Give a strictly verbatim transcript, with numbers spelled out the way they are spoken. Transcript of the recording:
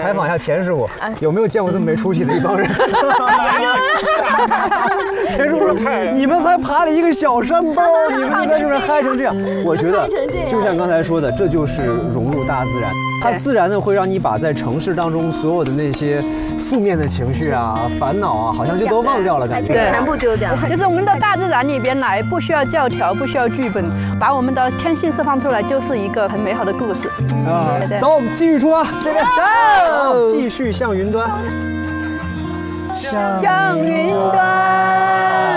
采访一下田师傅，有没有见过这么没出息的一帮人？田师傅说：“你们才爬了一个小山包，你们就在这边嗨成这样。”我觉得，就像刚才说的，这就是融入大自然。它自然的会让你把在城市当中所有的那些负面的情绪啊、烦恼啊，好像就都忘掉了，感觉全部丢掉。 就是我们到大自然里边来，不需要教条，不需要剧本，把我们的天性释放出来，就是一个很美好的故事。 啊，走，我们继续出发，这边走，继续向云端， 向云端。